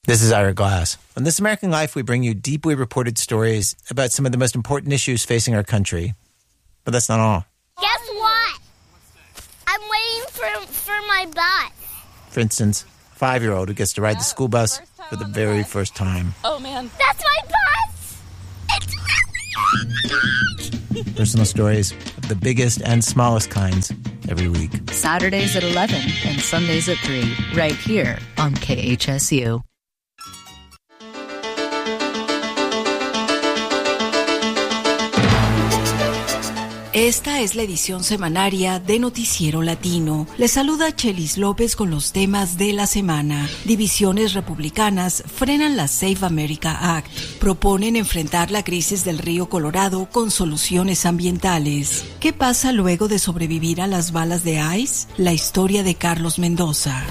This is Ira Glass. On This American Life, we bring you deeply reported stories about some of the most important issues facing our country. But that's not all. Guess what? I'm waiting for my bus. For instance, a 5-year-old who gets to ride the school bus for the very first time. Oh, man. That's my bus! It's really Personal stories of the biggest and smallest kinds every week. Saturdays at 11 and Sundays at 3, right here on KHSU. Esta es la edición semanaria de Noticiero Latino. Les saluda Chelis López con los temas de la semana. Divisiones republicanas frenan la Save America Act. Proponen enfrentar la crisis del río Colorado con soluciones ambientales. ¿Qué pasa luego de sobrevivir a las balas de ICE? La historia de Carlos Mendoza.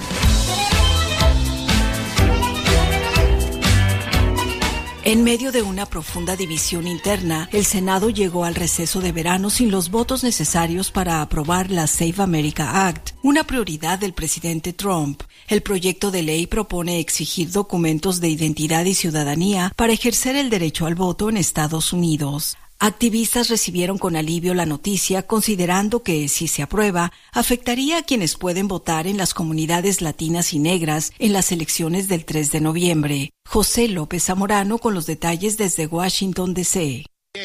En medio de una profunda división interna, el Senado llegó al receso de verano sin los votos necesarios para aprobar la Save America Act, una prioridad del presidente Trump. El proyecto de ley propone exigir documentos de identidad y ciudadanía para ejercer el derecho al voto en Estados Unidos. Activistas recibieron con alivio la noticia, considerando que, si se aprueba, afectaría a quienes pueden votar en las comunidades latinas y negras en las elecciones del 3 de noviembre. José López Zamorano con los detalles desde Washington, D.C.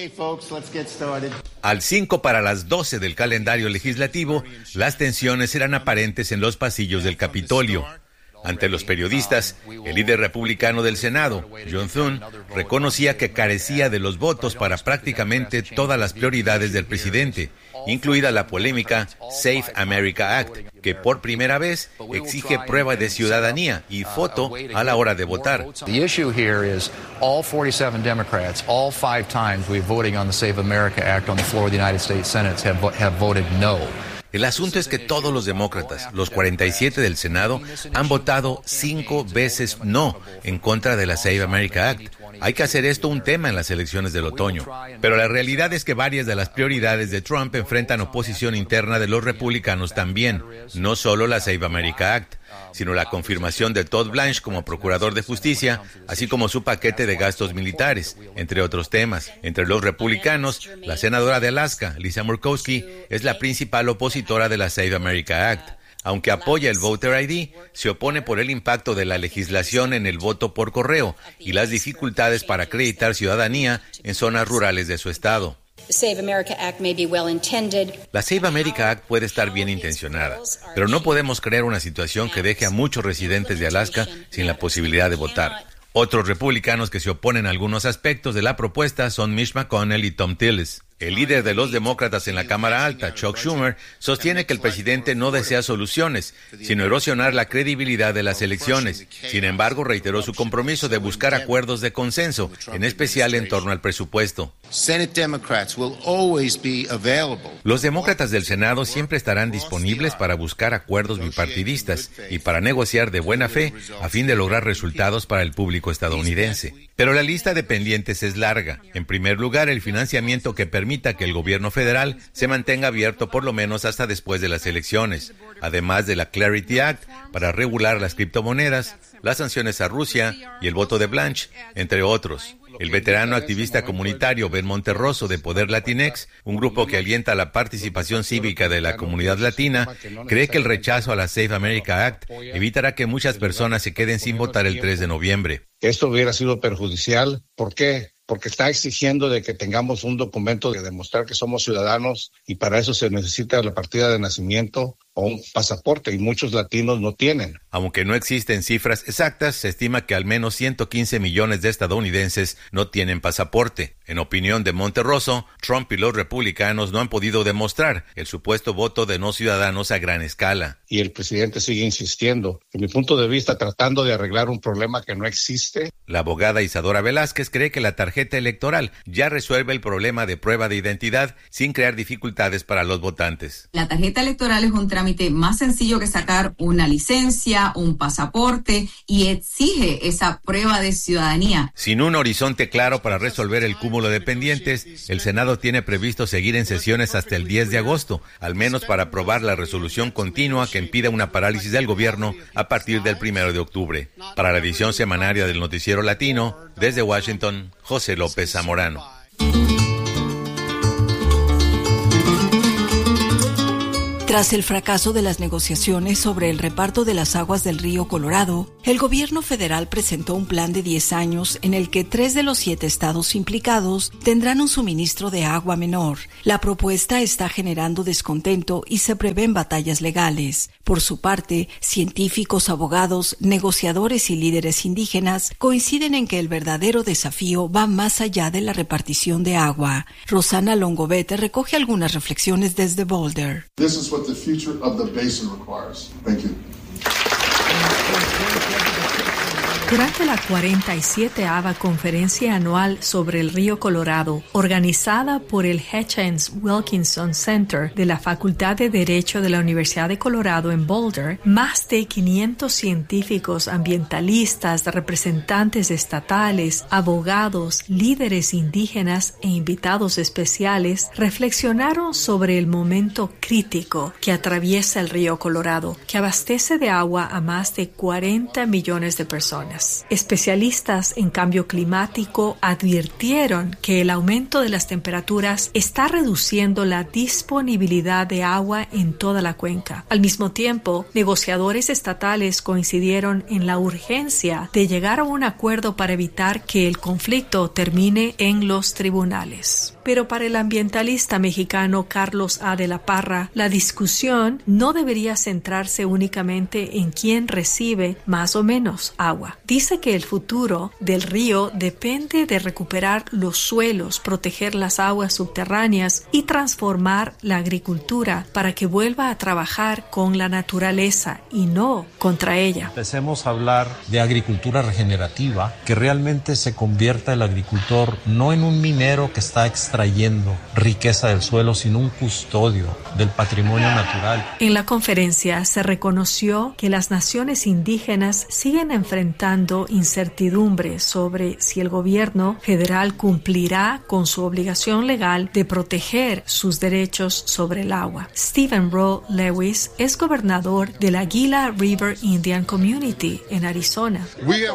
Al 5 para las 12 del calendario legislativo, las tensiones eran aparentes en los pasillos del Capitolio. Ante los periodistas, el líder republicano del Senado, John Thune, reconocía que carecía de los votos para prácticamente todas las prioridades del presidente, incluida la polémica Save America Act, que por primera vez exige prueba de ciudadanía y foto a la hora de votar. The issue here is all 47 Democrats, all 5 times we're voting on the Save America Act on the floor of the United States Senate have voted no. El asunto es que todos los demócratas, los 47 del Senado, han votado 5 veces no en contra de la Save America Act. Hay que hacer esto un tema en las elecciones del otoño. Pero la realidad es que varias de las prioridades de Trump enfrentan oposición interna de los republicanos también, no solo la Save America Act, sino la confirmación de Todd Blanche como procurador de justicia, así como su paquete de gastos militares, entre otros temas. Entre los republicanos, la senadora de Alaska, Lisa Murkowski, es la principal opositora de la Save America Act. Aunque apoya el Voter ID, se opone por el impacto de la legislación en el voto por correo y las dificultades para acreditar ciudadanía en zonas rurales de su estado. La Save America Act puede estar bien intencionada, pero no podemos crear una situación que deje a muchos residentes de Alaska sin la posibilidad de votar. Otros republicanos que se oponen a algunos aspectos de la propuesta son Mitch McConnell y Thom Tillis. El líder de los demócratas en la Cámara Alta, Chuck Schumer, sostiene que el presidente no desea soluciones, sino erosionar la credibilidad de las elecciones. Sin embargo, reiteró su compromiso de buscar acuerdos de consenso, en especial en torno al presupuesto. Los demócratas del Senado siempre estarán disponibles para buscar acuerdos bipartidistas y para negociar de buena fe a fin de lograr resultados para el público estadounidense. Pero la lista de pendientes es larga. En primer lugar, el financiamiento que permita que el gobierno federal se mantenga abierto por lo menos hasta después de las elecciones, además de la Clarity Act para regular las criptomonedas, las sanciones a Rusia y el voto de Blanche, entre otros. El veterano activista comunitario Ben Monterroso de Poder Latinex, un grupo que alienta la participación cívica de la comunidad latina, cree que el rechazo a la Save America Act evitará que muchas personas se queden sin votar el 3 de noviembre. Esto hubiera sido perjudicial. ¿Por qué? Porque está exigiendo de que tengamos un documento de demostrar que somos ciudadanos y para eso se necesita la partida de nacimiento o un pasaporte y muchos latinos no tienen. Aunque no existen cifras exactas, se estima que al menos 115 millones de estadounidenses no tienen pasaporte. En opinión de Monterroso, Trump y los republicanos no han podido demostrar el supuesto voto de no ciudadanos a gran escala. Y el presidente sigue insistiendo, en mi punto de vista, tratando de arreglar un problema que no existe. La abogada Isadora Velázquez cree que la tarjeta electoral ya resuelve el problema de prueba de identidad sin crear dificultades para los votantes. La tarjeta electoral es un trámite trámite más sencillo que sacar una licencia, un pasaporte, y exige esa prueba de ciudadanía. Sin un horizonte claro para resolver el cúmulo de pendientes, el Senado tiene previsto seguir en sesiones hasta el 10 de agosto, al menos para aprobar la resolución continua que impida una parálisis del gobierno a partir del 1 de octubre. Para la edición semanaria del Noticiero Latino, desde Washington, José López Zamorano. Tras el fracaso de las negociaciones sobre el reparto de las aguas del río Colorado, el gobierno federal presentó un plan de 10 años en el que 3 de los 7 estados implicados tendrán un suministro de agua menor. La propuesta está generando descontento y se prevén batallas legales. Por su parte, científicos, abogados, negociadores y líderes indígenas coinciden en que el verdadero desafío va más allá de la repartición de agua. Rosana Longobete recoge algunas reflexiones desde Boulder. This is what the future of the basin requires. Thank you. Durante la 47ª Conferencia Anual sobre el Río Colorado, organizada por el Hutchins Wilkinson Center de la Facultad de Derecho de la Universidad de Colorado en Boulder, más de 500 científicos ambientalistas, representantes estatales, abogados, líderes indígenas e invitados especiales reflexionaron sobre el momento crítico que atraviesa el río Colorado, que abastece de agua a más de 40 millones de personas. Especialistas en cambio climático advirtieron que el aumento de las temperaturas está reduciendo la disponibilidad de agua en toda la cuenca. Al mismo tiempo, negociadores estatales coincidieron en la urgencia de llegar a un acuerdo para evitar que el conflicto termine en los tribunales. Pero para el ambientalista mexicano Carlos A. de la Parra, la discusión no debería centrarse únicamente en quién recibe más o menos agua. Dice que el futuro del río depende de recuperar los suelos, proteger las aguas subterráneas y transformar la agricultura para que vuelva a trabajar con la naturaleza y no contra ella. Empecemos a hablar de agricultura regenerativa, que realmente se convierta el agricultor no en un minero que está extrayendo riqueza del suelo, sino un custodio del patrimonio natural. En la conferencia se reconoció que las naciones indígenas siguen enfrentando incertidumbre sobre si el gobierno federal cumplirá con su obligación legal de proteger sus derechos sobre el agua. Stephen Rowe Lewis es gobernador de la Gila River Indian Community en Arizona.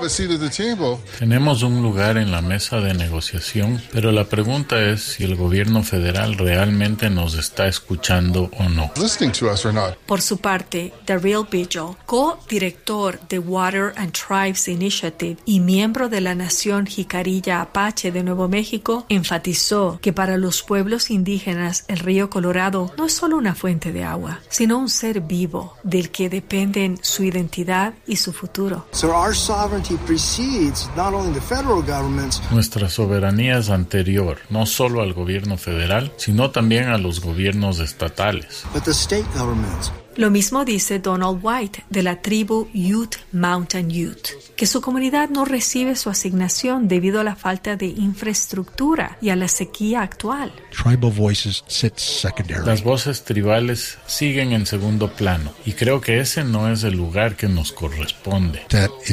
Tenemos un lugar en la mesa de negociación, pero la pregunta es si el gobierno federal realmente nos está escuchando o no. Por su parte, Daryl Vigil, co-director de Water and Tribes Initiative y miembro de la nación Jicarilla Apache de Nuevo México, enfatizó que para los pueblos indígenas el río Colorado no es solo una fuente de agua, sino un ser vivo del que dependen su identidad y su futuro. Nuestra soberanía es anterior, no solo al gobierno federal, sino también a los gobiernos estatales. Lo mismo dice Donald White de la tribu Ute Mountain Ute, que su comunidad no recibe su asignación debido a la falta de infraestructura y a la sequía actual. Las voces tribales siguen en segundo plano y creo que ese no es el lugar que nos corresponde.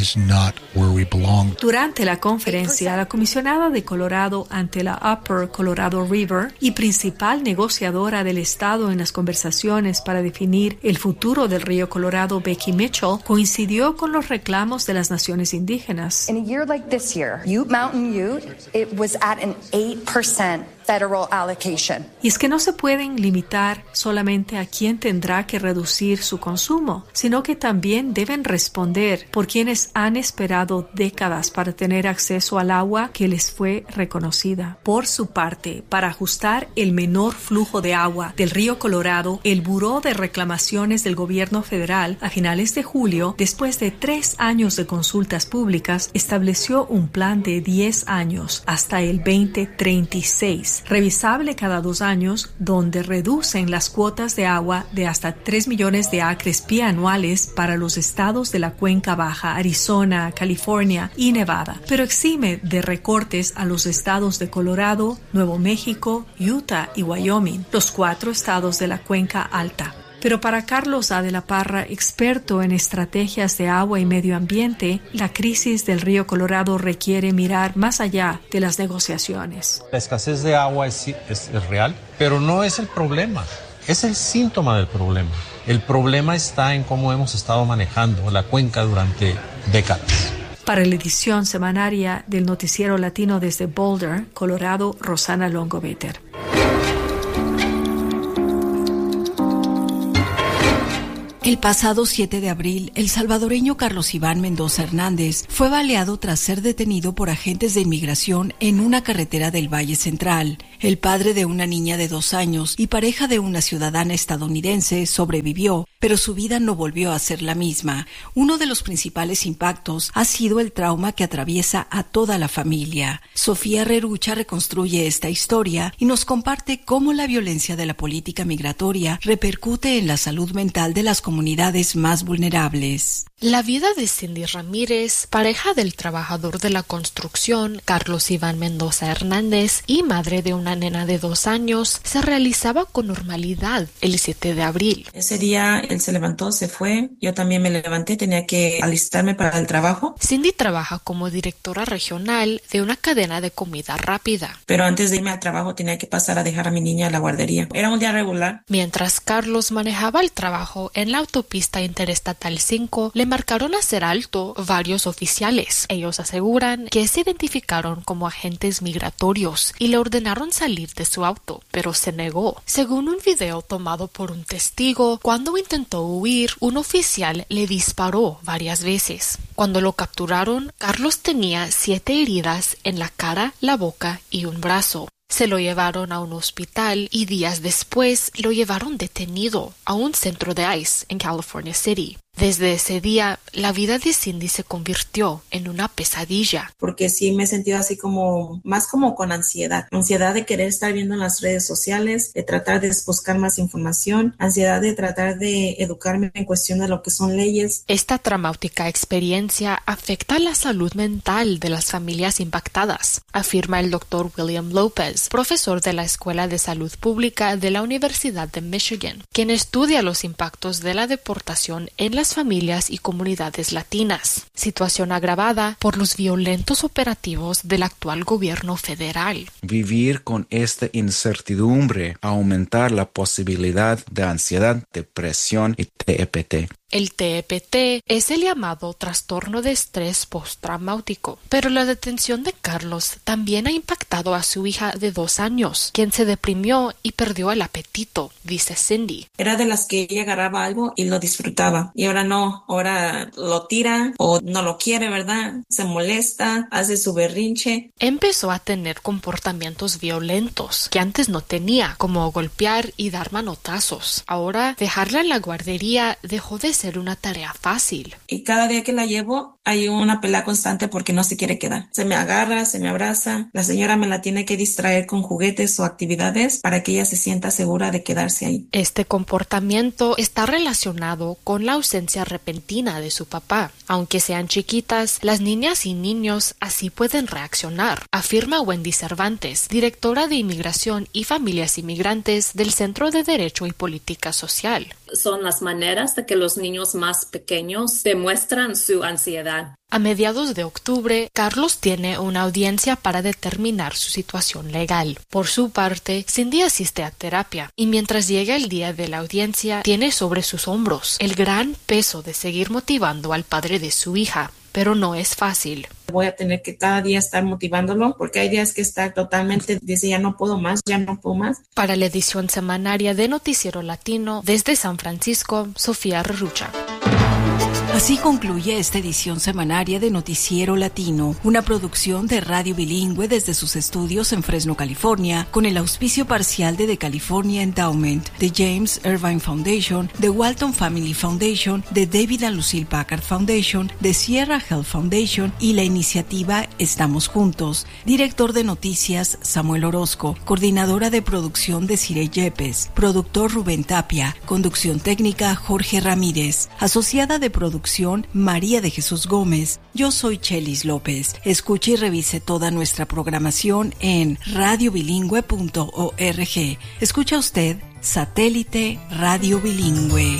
Durante la conferencia, la comisionada de Colorado ante la Upper Colorado River y principal negociadora del estado en las conversaciones para definir el futuro del río Colorado, Becky Mitchell, coincidió con los reclamos de las naciones indígenas. In a year like this year, Ute Mountain Ute, it was at an 8% federal allocation. Y es que no se pueden limitar solamente a quién tendrá que reducir su consumo, sino que también deben responder por quienes han esperado décadas para tener acceso al agua que les fue reconocida. Por su parte, para ajustar el menor flujo de agua del río Colorado, el Buró de Reclamaciones del Gobierno Federal, a finales de julio, después de 3 años de consultas públicas, estableció un plan de 10 años hasta el 2036. Revisable cada 2 años, donde reducen las cuotas de agua de hasta 3 millones de acres pie anuales para los estados de la Cuenca Baja, Arizona, California y Nevada, pero exime de recortes a los estados de Colorado, Nuevo México, Utah y Wyoming, los 4 estados de la Cuenca Alta. Pero para Carlos A. de la Parra, experto en estrategias de agua y medio ambiente, la crisis del río Colorado requiere mirar más allá de las negociaciones. La escasez de agua es real, pero no es el problema, es el síntoma del problema. El problema está en cómo hemos estado manejando la cuenca durante décadas. Para la edición semanaria del Noticiero Latino desde Boulder, Colorado, Rosana Longoveter. El pasado 7 de abril, el salvadoreño Carlos Iván Mendoza Hernández fue baleado tras ser detenido por agentes de inmigración en una carretera del Valle Central. El padre de una niña de 2 años y pareja de una ciudadana estadounidense sobrevivió, pero su vida no volvió a ser la misma. Uno de los principales impactos ha sido el trauma que atraviesa a toda la familia. Sofía Rerucha reconstruye esta historia y nos comparte cómo la violencia de la política migratoria repercute en la salud mental de las comunidades más vulnerables. La vida de Cindy Ramírez, pareja del trabajador de la construcción Carlos Iván Mendoza Hernández y madre de una nena de 2 años, se realizaba con normalidad el 7 de abril. Ese día él se levantó, se fue, yo también me levanté, tenía que alistarme para el trabajo. Cindy trabaja como directora regional de una cadena de comida rápida. Pero antes de irme al trabajo tenía que pasar a dejar a mi niña a la guardería. Era un día regular. Mientras Carlos manejaba el trabajo en la autopista Interestatal 5, le marcaron hacer alto varios oficiales. Ellos aseguran que se identificaron como agentes migratorios y le ordenaron salir de su auto, pero se negó. Según un video tomado por un testigo, cuando intentó huir, un oficial le disparó varias veces. Cuando lo capturaron, Carlos tenía 7 heridas en la cara, la boca y un brazo. Se lo llevaron a un hospital y días después lo llevaron detenido a un centro de ICE en California City. Desde ese día, la vida de Cindy se convirtió en una pesadilla. Porque sí me he sentido así más como con ansiedad. Ansiedad de querer estar viendo en las redes sociales, de tratar de buscar más información, ansiedad de tratar de educarme en cuestión de lo que son leyes. Esta traumática experiencia afecta la salud mental de las familias impactadas, afirma el Dr. William Lopez, profesor de la Escuela de Salud Pública de la Universidad de Michigan, quien estudia los impactos de la deportación en las familias y comunidades latinas, situación agravada por los violentos operativos del actual gobierno federal. Vivir con esta incertidumbre aumenta la posibilidad de ansiedad, depresión y TEPT. El TEPT es el llamado trastorno de estrés postraumático, pero la detención de Carlos también ha impactado a su hija de 2 años, quien se deprimió y perdió el apetito, dice Cindy. Era de las que ella agarraba algo y lo disfrutaba, y ahora no, ahora lo tira o no lo quiere, ¿verdad? Se molesta, hace su berrinche. Empezó a tener comportamientos violentos que antes no tenía, como golpear y dar manotazos. Ahora, dejarla en la guardería dejó de ser una tarea fácil. Y cada día que la llevo hay una pelea constante porque no se quiere quedar. Se me agarra, se me abraza. La señora me la tiene que distraer con juguetes o actividades para que ella se sienta segura de quedarse ahí. Este comportamiento está relacionado con la ausencia repentina de su papá. Aunque sean chiquitas, las niñas y niños así pueden reaccionar, afirma Wendy Cervantes, directora de Inmigración y Familias Inmigrantes del Centro de Derecho y Política Social. Son las maneras de que los niños más pequeños demuestran su ansiedad. A mediados de octubre, Carlos tiene una audiencia para determinar su situación legal. Por su parte, Cindy asiste a terapia y mientras llega el día de la audiencia, tiene sobre sus hombros el gran peso de seguir motivando al padre de su hija. Pero no es fácil. Voy a tener que cada día estar motivándolo porque hay días que está totalmente, dice ya no puedo más. Para la edición semanaria de Noticiero Latino, desde San Francisco, Sofía Rerucha. Así concluye esta edición semanaria de Noticiero Latino, una producción de Radio Bilingüe desde sus estudios en Fresno, California, con el auspicio parcial de The California Endowment, de James Irvine Foundation, de Walton Family Foundation, de David and Lucille Packard Foundation, de Sierra Health Foundation y la iniciativa Estamos Juntos. Director de Noticias, Samuel Orozco. Coordinadora de producción, Desiree Yepes. Productor, Rubén Tapia. Conducción técnica, Jorge Ramírez. Asociada de producción, producción María de Jesús Gómez. Yo soy Chelis López. Escuche y revise toda nuestra programación en radiobilingüe.org. Escucha usted Satélite Radio Bilingüe.